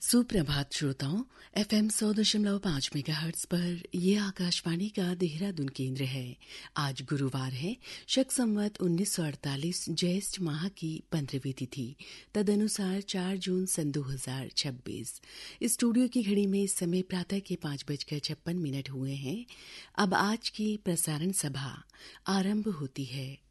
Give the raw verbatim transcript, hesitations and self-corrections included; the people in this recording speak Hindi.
सुप्रभात श्रोताओं, एफएम सौ दशमलव पाँच मेगाहर्ट्ज पर ये आकाशवाणी का देहरादून केंद्र है। आज गुरुवार है, शक संवत उन्नीस सौ अड़तालीस ज्येष्ठ माह की पंद्रहवीं तिथि, तदनुसार चार जून सन दो हजार छब्बीस। स्टूडियो की घड़ी में इस समय प्रातः के पाँच बजकर छप्पन मिनट हुए हैं। अब आज की प्रसारण सभा आरंभ होती है।